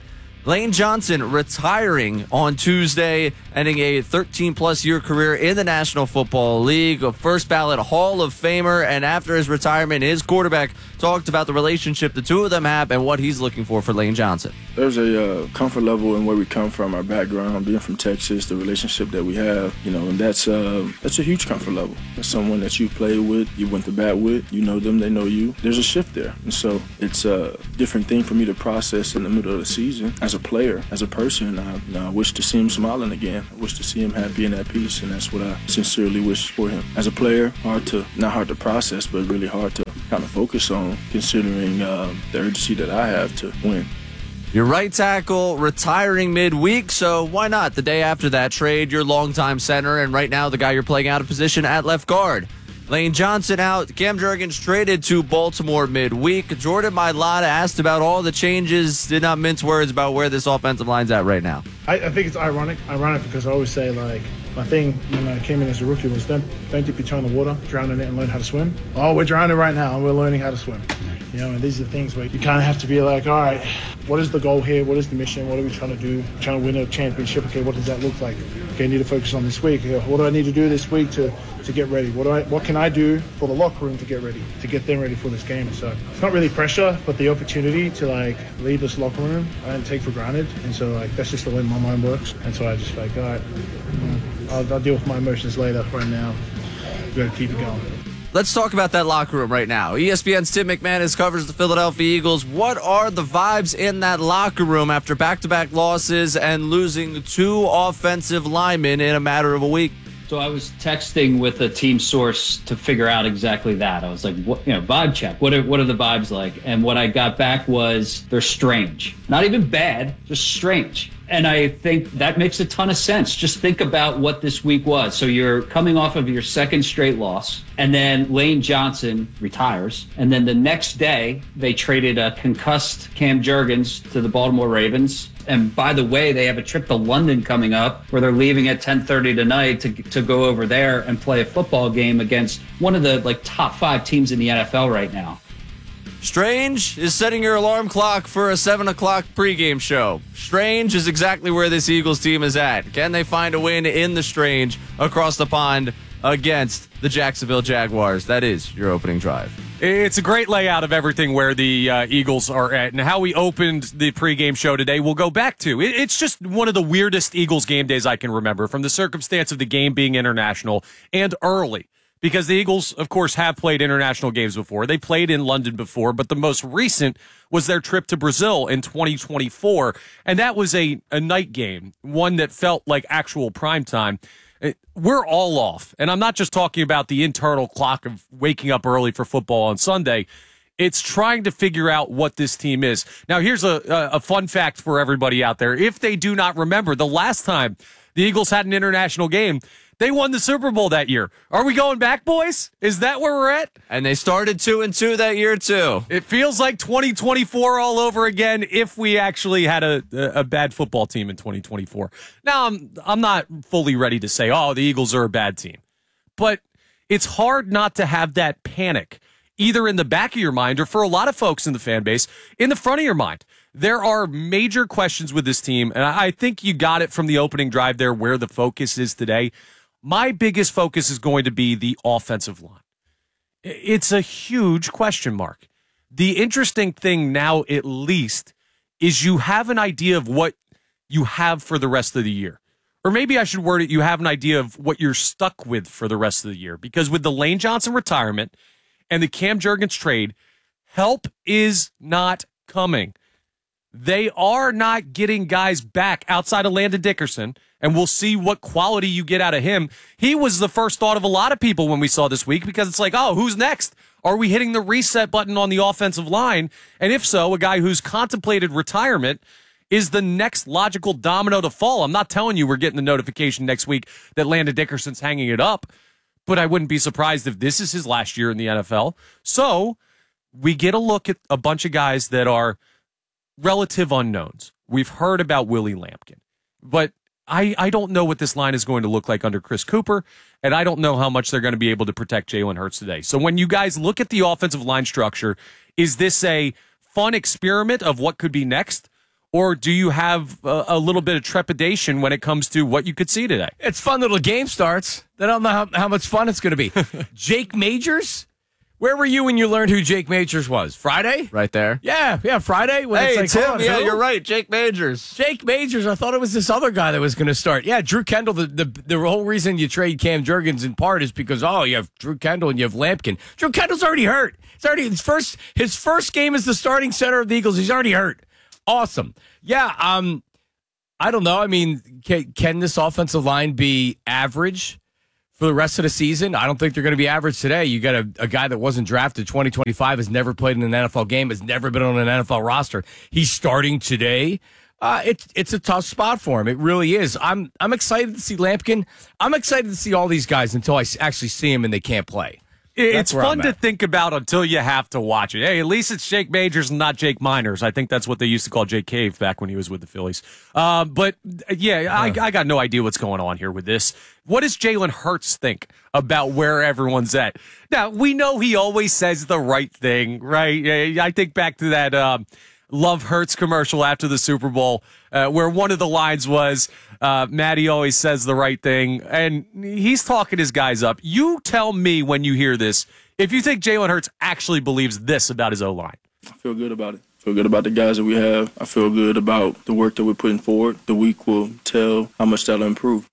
Lane Johnson retiring on Tuesday, ending a thirteen-plus year career in the National Football League, a first-ballot Hall of Famer, and after his retirement, his quarterback talked about the relationship the two of them have and what he's looking for for Lane Johnson. There's a uh, comfort level in where we come from, our background, being from Texas, the relationship that we have, you know, and that's uh, that's a huge comfort level. It's someone that you played with, you went to bat with, you know them, they know you. There's a shift there, and so it's a different thing for me to process in the middle of the season. As a player, as a person, I, you know, I wish to see him smiling again. I wish to see him happy and at peace, and that's what I sincerely wish for him. As a player, hard to, not hard to process, but really hard to kind of focus on, considering uh, the urgency that I have to win. Your right tackle retiring midweek, so why not? The day after that, trade your longtime center, and right now the guy you're playing out of position at left guard. Lane Johnson out. Cam Jurgens traded to Baltimore midweek. Jordan Mailata asked about all the changes, did not mince words about where this offensive line's at right now. I, I think it's ironic. Ironic because I always say, like, my thing when I came in as a rookie was don't, don't dip your toe in the water, drown in it, and learn how to swim. Oh, we're drowning right now, and we're learning how to swim. You know, and these are the things where you kind of have to be like, all right, what is the goal here? What is the mission? What are we trying to do? Trying to win a championship. Okay, what does that look like? Okay, I need to focus on this week. Okay, what do I need to do this week to, to get ready? What do I? What can I do for the locker room to get ready, to get them ready for this game? So it's not really pressure, but the opportunity to like lead this locker room I didn't take for granted. And so like that's just the way my mind works. And so I just like, all right, I'll, I'll deal with my emotions later. Right now, we got to keep it going. Let's talk about that locker room right now. E S P N's Tim McManus covers the Philadelphia Eagles. What are the vibes in that locker room after back-to-back losses and losing two offensive linemen in a matter of a week? So I was texting with a team source to figure out exactly that. I was like, what, you know, vibe check. What are, what are the vibes like? And what I got back was they're strange. Not even bad, just strange. And I think that makes a ton of sense. Just think about what this week was. So you're coming off of your second straight loss, and then Lane Johnson retires. And then the next day, they traded a concussed Cam Jurgens to the Baltimore Ravens. And by the way, they have a trip to London coming up where they're leaving at ten thirty tonight to to go over there and play a football game against one of the like top five teams in the N F L right now. Strange is setting your alarm clock for a seven o'clock pregame show. Strange is exactly where this Eagles team is at. Can they find a win in the Strange across the pond against the Jacksonville Jaguars? That is your opening drive. It's a great layout of everything where the uh, Eagles are at, and how we opened the pregame show today we'll go back to. It, it's just one of the weirdest Eagles game days I can remember, from the circumstance of the game being international and early. Because the Eagles, of course, have played international games before. They played in London before, but the most recent was their trip to Brazil in twenty twenty-four. And that was a, a night game, one that felt like actual prime time. We're all off. And I'm not just talking about the internal clock of waking up early for football on Sunday. It's trying to figure out what this team is. Now, here's a, a fun fact for everybody out there. If they do not remember, the last time the Eagles had an international game, they won the Super Bowl that year. Are we going back, boys? Is that where we're at? And they started two and two that year too. It feels like twenty twenty-four all over again. If we actually had a a bad football team in twenty twenty-four. Now I'm I'm not fully ready to say, oh, the Eagles are a bad team, but it's hard not to have that panic either in the back of your mind, or for a lot of folks in the fan base, in the front of your mind. There are major questions with this team, and I think you got it from the opening drive there where the focus is today. My biggest focus is going to be the offensive line. It's a huge question mark. The interesting thing now, at least, is you have an idea of what you have for the rest of the year. Or maybe I should word it, you have an idea of what you're stuck with for the rest of the year. Because with the Lane Johnson retirement and the Cam Jurgens trade, help is not coming. They are not getting guys back outside of Landon Dickerson, and we'll see what quality you get out of him. He was the first thought of a lot of people when we saw this week, because it's like, oh, who's next? Are we hitting the reset button on the offensive line? And if so, a guy who's contemplated retirement is the next logical domino to fall. I'm not telling you we're getting the notification next week that Landon Dickerson's hanging it up, but I wouldn't be surprised if this is his last year in the N F L. So we get a look at a bunch of guys that are relative unknowns. We've heard about Willie Lampkin, but I, I don't know what this line is going to look like under Chris Cooper, and I don't know how much they're going to be able to protect Jalen Hurts today. So when you guys look at the offensive line structure, is this a fun experiment of what could be next, Or do you have a, a little bit of trepidation when it comes to what you could see today? It's fun little game starts. They don't know how, how much fun it's going to be. Jake Majors? Where were you when you learned who Jake Majors was? Friday? Right there. Yeah, yeah, Friday. When Hey, it's like, Tim, on, yeah, who? you're right. Jake Majors. Jake Majors. I thought it was this other guy that was going to start. Yeah, Drew Kendall. The, the the whole reason you trade Cam Jurgens in part is because, oh, you have Drew Kendall and you have Lampkin. Drew Kendall's already hurt. He's already his first his first game as the starting center of the Eagles. He's already hurt. Awesome. Yeah, um, I don't know. I mean, can, can this offensive line be average for the rest of the season? I don't think they're going to be average today. You got a, a guy that wasn't drafted twenty twenty-five, has never played in an N F L game, has never been on an N F L roster. He's starting today. Uh, it's it's a tough spot for him. It really is. I'm I'm excited to see Lampkin. I'm excited to see all these guys until I actually see them and they can't play. It's fun to think about until you have to watch it. Hey, at least it's Jake Majors and not Jake Miners. I think that's what they used to call Jake Cave back when he was with the Phillies. Uh, but, yeah, I, I got no idea what's going on here with this. What does Jalen Hurts think about where everyone's at? Now, we know he always says the right thing, right? I think back to that um, Love Hurts commercial after the Super Bowl uh, where one of the lines was, Uh, Matty always says the right thing, and he's talking his guys up. You tell me when you hear this if you think Jalen Hurts actually believes this about his O-line. I feel good about it. I feel good about the guys that we have. I feel good about the work that we're putting forward. The week will tell how much that'll improve.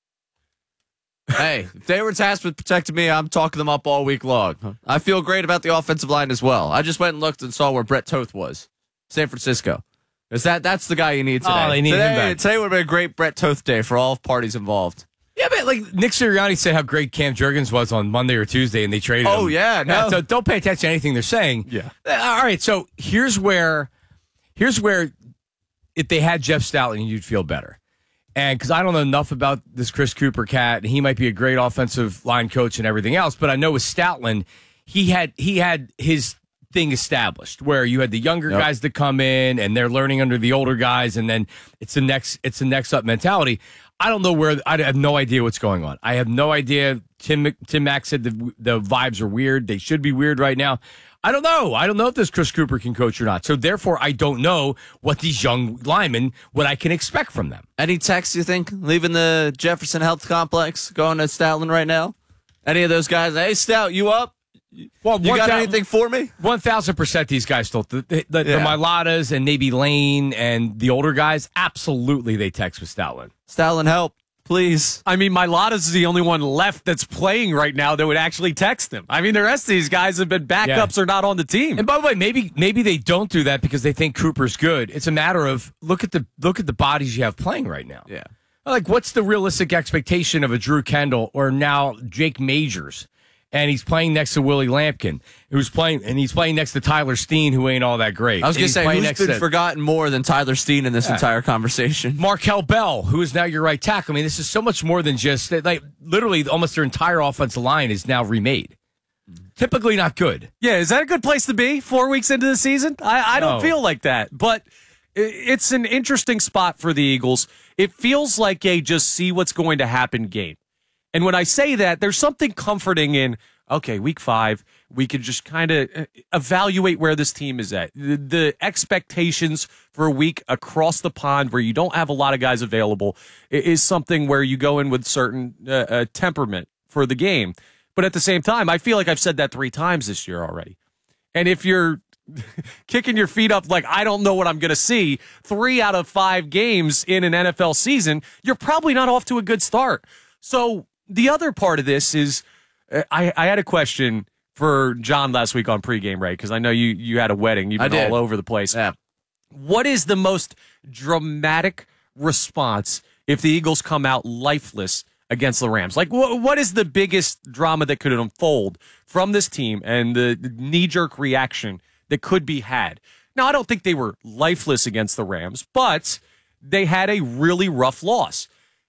Hey, if they were tasked with protecting me, I'm talking them up all week long. I feel great about the offensive line as well. I just went and looked and saw where Brett Toth was. San Francisco. Is that that's the guy you need today? Oh, they need today, him back. Today would have been a great Brett Toth day for all parties involved. Yeah, but like Nick Sirianni said how great Cam Jurgens was on Monday or Tuesday, and they traded him. Oh, yeah, no. So don't pay attention to anything they're saying. Yeah. Uh, All right, so here's where, here's where, if they had Jeff Stoutland, you'd feel better. And because I don't know enough about this Chris Cooper cat, and he might be a great offensive line coach and everything else, but I know with Stoutland, he had he had his thing established where you had the younger Yep. guys that come in and they're learning under the older guys, and then it's the next it's the next up mentality. I don't know where I have no idea what's going on. I have no idea. Tim Tim Mack said the the vibes are weird. They should be weird right now. I don't know. I don't know if this Chris Cooper can coach or not. So therefore, I don't know what these young linemen, what I can expect from them. Any texts, you think, leaving the Jefferson Health Complex, going to Stoutland right now? Any of those guys? Hey, Stout, you up? Well, you got anything for me? One thousand percent. These guys still the the, the, Yeah. the Milatas and maybe Lane and the older guys. Absolutely, they text with Stoutland. Stoutland, help, please. I mean, Milata's is the only one left that's playing right now that would actually text him. I mean, the rest of these guys have been backups Yeah. or not on the team. And by the way, maybe maybe they don't do that because they think Cooper's good. It's a matter of look at the look at the bodies you have playing right now. Yeah. Like, what's the realistic expectation of a Drew Kendall or now Jake Majors? And he's playing next to Willie Lampkin, who's playing, and he's playing next to Tyler Steen, who ain't all that great. I was And going to he's say, playing who's next been to forgotten more than Tyler Steen in this Yeah. entire conversation? Markel Bell, who is now your right tackle. I mean, this is so much more than just, like, literally almost their entire offensive line is now remade. Typically not good. Yeah, is that a good place to be four weeks into the season? I, I don't No. feel like that, but i- it's an interesting spot for the Eagles. It feels like a just see what's going to happen game. And when I say that, there's something comforting in, okay, week five, we can just kind of evaluate where this team is at. The, the expectations for a week across the pond where you don't have a lot of guys available i- is something where you go in with certain uh, uh, temperament for the game. But at the same time, I feel like I've said that three times this year already. And if you're kicking your feet up like, I don't know what I'm going to see, three out of five games in an N F L season, you're probably not off to a good start. So the other part of this is, uh, I, I had a question for John last week on pregame, right? Because I know you, you had a wedding. You've I been did. all over the place. Yeah. What is the most dramatic response if the Eagles come out lifeless against the Rams? Like, wh- what is the biggest drama that could unfold from this team and the knee-jerk reaction that could be had? Now, I don't think they were lifeless against the Rams, but they had a really rough loss.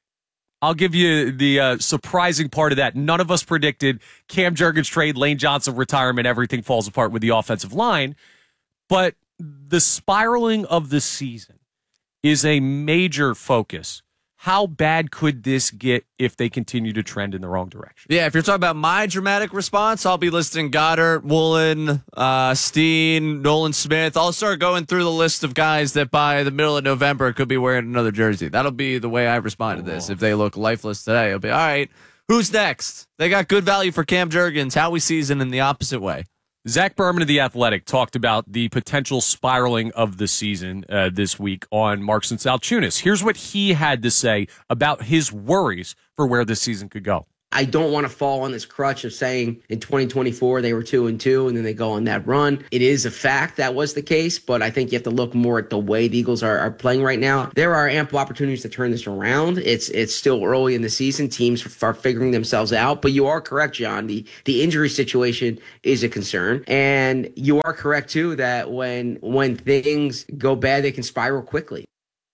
I'll give you the uh, surprising part of that. None of us predicted Cam Jurgens trade, Lane Johnson retirement, everything falls apart with the offensive line. But the spiraling of the season is a major focus. how bad could this get if they continue to trend in the wrong direction? Yeah, if you're talking about my dramatic response, I'll be listing Goddard, Woolen, uh, Steen, Nolan Smith. I'll start going through the list of guys that by the middle of November could be wearing another jersey. That'll be the way I respond to this. If they look lifeless today, I'll be, all right, who's next? They got good value for Cam Jurgens. Howie season in the opposite way. Zach Berman of The Athletic talked about the potential spiraling of the season uh, this week on Marks and Salchunas. Here's what he had to say about his worries for where this season could go. I don't want to fall on this crutch of saying in twenty twenty-four they were two and two and then they go on that run. It is a fact that was the case, but I think you have to look more at the way the Eagles are, are playing right now. There are ample opportunities to turn this around. It's it's still early in the season. Teams are figuring themselves out, but you are correct, John. The the injury situation is a concern, and you are correct too that when when things go bad, they can spiral quickly.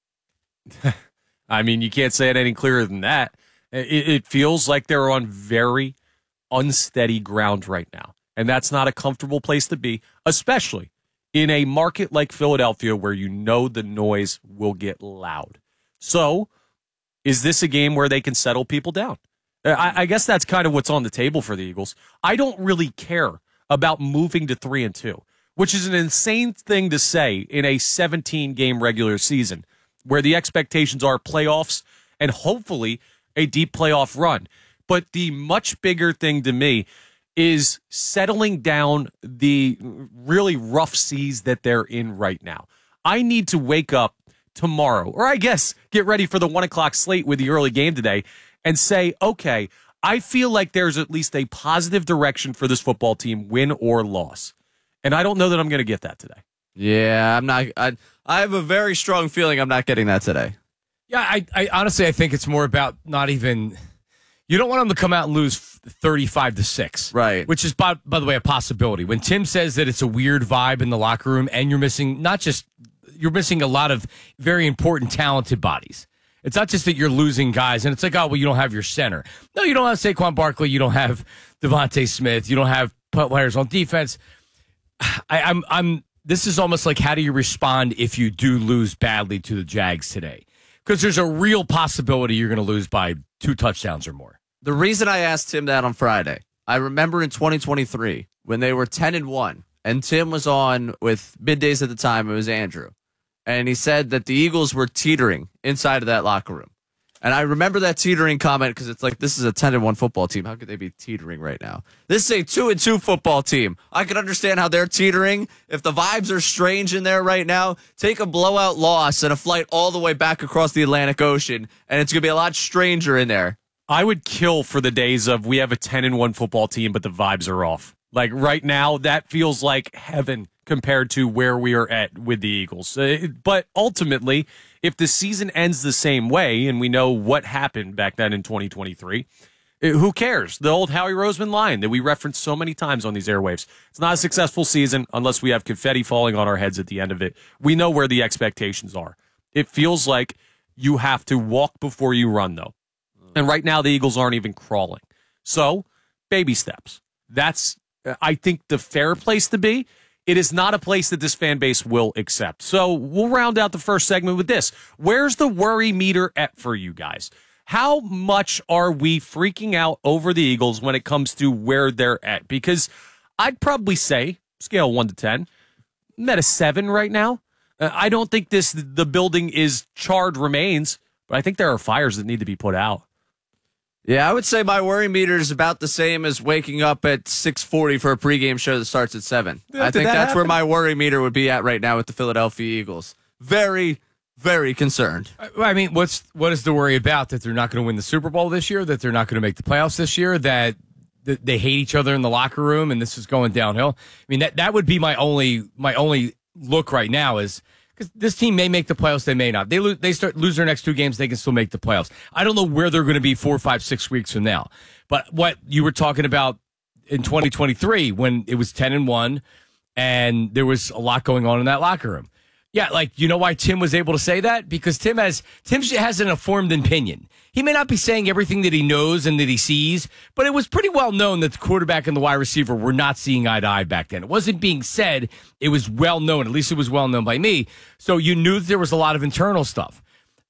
I mean, you can't say it any clearer than that. It, it feels like they're on very unsteady ground right now. And that's not a comfortable place to be, especially in a market like Philadelphia where you know the noise will get loud. So is this a game where they can settle people down? I, I guess that's kind of what's on the table for the Eagles. I don't really care about moving to three and two, which is an insane thing to say in a seventeen game regular season where the expectations are playoffs and hopefully a deep playoff run. But the much bigger thing to me is settling down the really rough seas that they're in right now. I need to wake up tomorrow, or I guess get ready for the one o'clock slate with the early game today and say, okay, I feel like there's at least a positive direction for this football team, win or loss. And I don't know that I'm going to get that today. Yeah, I'm not. I, I have a very strong feeling I'm not getting that today. Yeah, I, I honestly, I think it's more about not even. You don't want them to come out and lose thirty-five to six, right? Which is, by, by the way, a possibility. When Tim says that it's a weird vibe in the locker room, and you're missing not just you're missing a lot of very important, talented bodies. It's not just that you're losing guys, and it's like, oh, well, you don't have your center. No, you don't have Saquon Barkley. You don't have Devontae Smith. You don't have players on defense. I, I'm, I'm. This is almost like, how do you respond if you do lose badly to the Jags today? Because there's a real possibility you're going to lose by two touchdowns or more. The reason I asked Tim that on Friday, I remember in twenty twenty-three when they were ten and one, and Tim was on with middays at the time. It was Andrew, and he said that the Eagles were teetering inside of that locker room. And I remember that teetering comment because it's like, this is a ten and one football team. How could they be teetering right now? This is a two and two football team. I can understand how they're teetering. If the vibes are strange in there right now, take a blowout loss and a flight all the way back across the Atlantic Ocean, and it's going to be a lot stranger in there. I would kill for the days of we have a ten and one football team, but the vibes are off. Like right now, that feels like heaven compared to where we are at with the Eagles. Uh, but ultimately, if the season ends the same way, and we know what happened back then in twenty twenty-three, who cares? The old Howie Roseman line that we referenced so many times on these airwaves. It's not a successful season unless we have confetti falling on our heads at the end of it. We know where the expectations are. It feels like you have to walk before you run, though. And right now, the Eagles aren't even crawling. So, baby steps. That's, I think, the fair place to be. It is not a place that this fan base will accept. So we'll round out the first segment with this. Where's the worry meter at for you guys? How much are we freaking out over the Eagles when it comes to where they're at? Because I'd probably say, scale one to ten, I'm at a seven right now. Uh, I don't think this the building is charred remains, but I think there are fires that need to be put out. Yeah, I would say my worry meter is about the same as waking up at six forty for a pregame show that starts at seven. Did I think that that's happen? where my worry meter would be at right now with the Philadelphia Eagles. Very, very concerned. I mean, what's what is the worry about? That they're not going to win the Super Bowl this year? That they're not going to make the playoffs this year? That, that they hate each other in the locker room and this is going downhill? I mean, that that would be my only my only look right now is. Because this team may make the playoffs, they may not. They lose, they start lose their next two games, they can still make the playoffs. I don't know where they're going to be four, five, six weeks from now. But what you were talking about in twenty twenty-three, when it was ten and one, and there was a lot going on in that locker room. Yeah, like, you know why Tim was able to say that? Because Tim has Tim has an informed opinion. He may not be saying everything that he knows and that he sees, but it was pretty well known that the quarterback and the wide receiver were not seeing eye to eye back then. It wasn't being said. It was well known. At least it was well known by me. So you knew that there was a lot of internal stuff. I,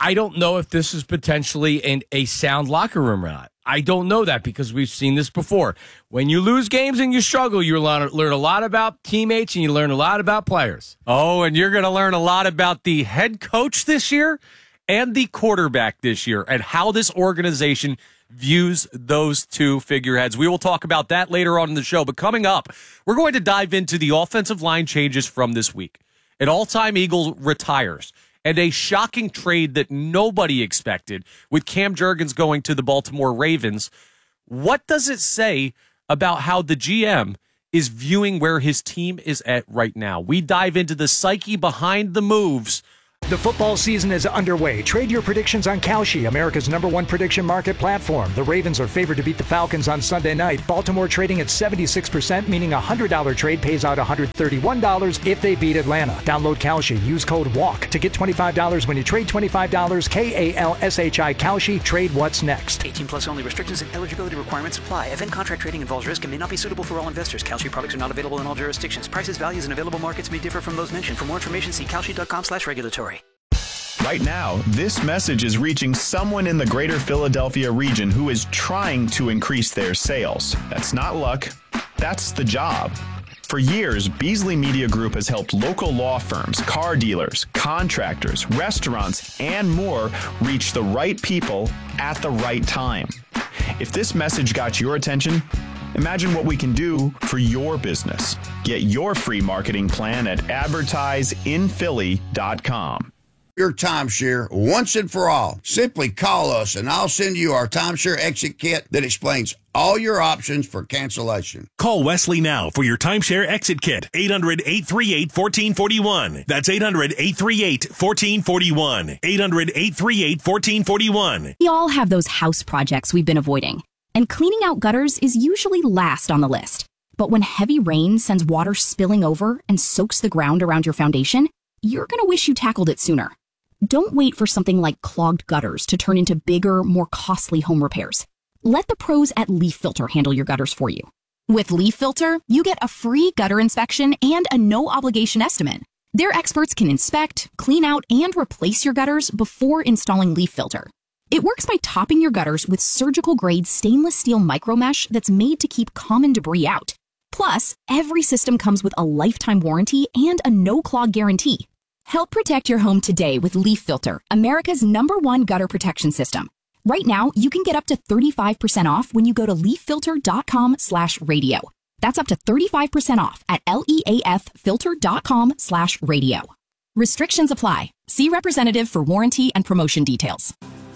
I don't know if this is potentially an, a sound locker room or not. I don't know that because we've seen this before. When you lose games and you struggle, you learn, learn a lot about teammates and you learn a lot about players. Oh, and you're going to learn a lot about the head coach this year and the quarterback this year and how this organization views those two figureheads. We will talk about that later on in the show. But coming up, we're going to dive into the offensive line changes from this week. An all-time Eagle retires. And a shocking trade that nobody expected with Cam Jurgens going to the Baltimore Ravens. What does it say about how the G M is viewing where his team is at right now? We dive into the psyche behind the moves. The football season is underway. Trade your predictions on Kalshi, America's number one prediction market platform. The Ravens are favored to beat the Falcons on Sunday night. Baltimore trading at seventy-six percent, meaning a one hundred dollars trade pays out one hundred thirty-one dollars if they beat Atlanta. Download Kalshi. Use code WALK to get twenty-five dollars when you trade twenty-five dollars. K A L S H I Kalshi. Trade what's next. eighteen plus only. Restrictions and eligibility requirements apply. Event contract trading involves risk and may not be suitable for all investors. Kalshi products are not available in all jurisdictions. Prices, values, and available markets may differ from those mentioned. For more information, see kalshi.com slash regulatory. Right now, this message is reaching someone in the greater Philadelphia region who is trying to increase their sales. That's not luck. That's the job. For years, Beasley Media Group has helped local law firms, car dealers, contractors, restaurants, and more reach the right people at the right time. If this message got your attention, imagine what we can do for your business. Get your free marketing plan at advertise in philly dot com. Your timeshare once and for all. Simply call us and I'll send you our timeshare exit kit that explains all your options for cancellation. Call Wesley now for your timeshare exit kit. eight hundred, eight three eight, one four four one. That's eight hundred, eight three eight, one four four one. eight hundred, eight three eight, one four four one. We all have those house projects we've been avoiding, and cleaning out gutters is usually last on the list. But when heavy rain sends water spilling over and soaks the ground around your foundation, you're going to wish you tackled it sooner. Don't wait for something like clogged gutters to turn into bigger, more costly home repairs. Let the pros at Leaf Filter handle your gutters for you. With Leaf Filter, you get a free gutter inspection and a no-obligation estimate. Their experts can inspect, clean out, and replace your gutters before installing Leaf Filter. It works by topping your gutters with surgical-grade stainless steel micromesh that's made to keep common debris out. Plus, every system comes with a lifetime warranty and a no-clog guarantee. Help protect your home today with Leaf Filter, America's number one gutter protection system. Right now, you can get up to thirty-five percent off when you go to leaffilter.com slash radio. That's up to thirty-five percent off at leaffilter.com slash radio. Restrictions apply. See representative for warranty and promotion details.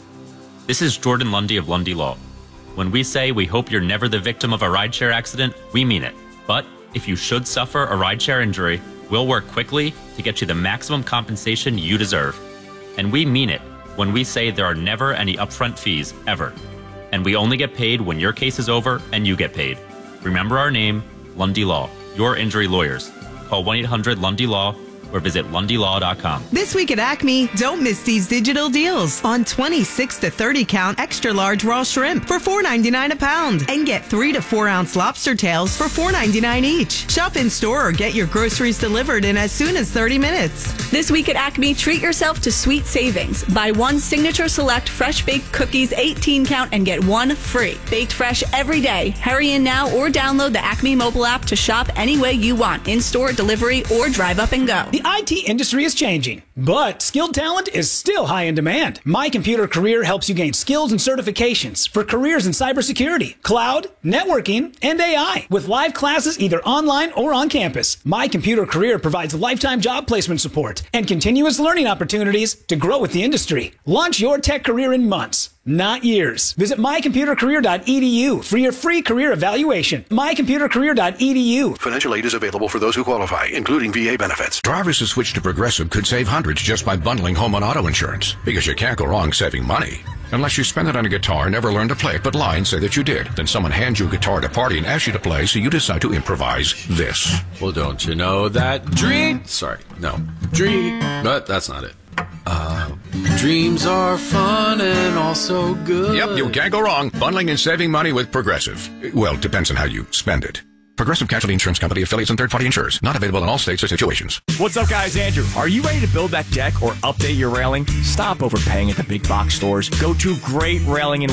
This is Jordan Lundy of Lundy Law. When we say we hope you're never the victim of a rideshare accident, we mean it. But if you should suffer a rideshare injury, we'll work quickly to get you the maximum compensation you deserve. And we mean it when we say there are never any upfront fees, ever. And we only get paid when your case is over and you get paid. Remember our name, Lundy Law, your injury lawyers. Call one eight hundred Lundy Law or visit lundy law dot com. This week at Acme, don't miss these digital deals on twenty-six to thirty count extra large raw shrimp for four ninety-nine a pound, and get three to four ounce lobster tails for four ninety-nine each. Shop in store or get your groceries delivered in as soon as thirty minutes. This week at Acme, treat yourself to sweet savings. Buy one Signature Select fresh baked cookies eighteen count and get one free. Baked fresh every day. Hurry in now or download the Acme mobile app to shop any way you want, in store, delivery, or drive up and go. The I T industry is changing, but skilled talent is still high in demand. My Computer Career helps you gain skills and certifications for careers in cybersecurity, cloud, networking, and A I. With live classes either online or on campus, My Computer Career provides lifetime job placement support and continuous learning opportunities to grow with the industry. Launch your tech career in months, not years. Visit my computer career dot e d u for your free career evaluation. my computer career dot e d u. Financial aid is available for those who qualify, including V A benefits. Drivers who switch to Progressive could save hundreds just by bundling home and auto insurance, because you can't go wrong saving money. Unless you spend it on a guitar, never learn to play it, but lie and say that you did. Then someone hands you a guitar at a party and asks you to play, so you decide to improvise this. Well, don't you know that dream... Sorry, no. Dream... But that's not it. Uh, dreams are fun and also good. Yep, you can't go wrong bundling and saving money with Progressive. Well, it depends on how you spend it. Progressive Casualty Insurance Company, affiliates, and third-party insurers. Not available in all states or situations. What's up, guys? Andrew. Are you ready to build that deck or update your railing? Stop overpaying at the big box stores. Go to Great Railing and